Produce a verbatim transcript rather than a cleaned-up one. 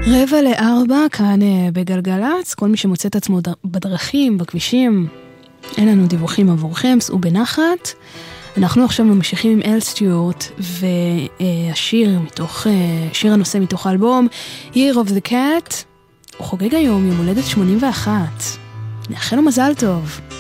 רבע לארבע, כאן בגלגלץ, כל מי שמוצא את עצמו בדרכים, בכבישים, אין לנו דיווחים עבורכם, סעו בנחת. אנחנו עכשיו ממשיכים עם אל סטיוארט, והשיר מתוך, שיר הנושא מתוך האלבום, Year of the Cat, הוא חוגג היום יום הולדת שמונים ואחת. נאחל לו מזל טוב.